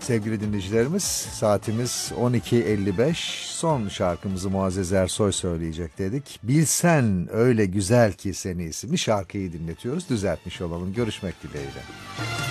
Sevgili dinleyicilerimiz, saatimiz 12.55. Son şarkımızı Muazzez Ersoy söyleyecek dedik. Bilsen öyle güzel ki seni isimli şarkıyı dinletiyoruz. Düzeltmiş olalım. Görüşmek dileğiyle.